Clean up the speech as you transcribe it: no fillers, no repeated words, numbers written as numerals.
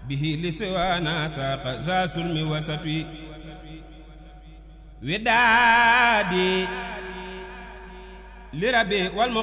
به لسوانا ساق ذا سلم وسطي ودادي لربي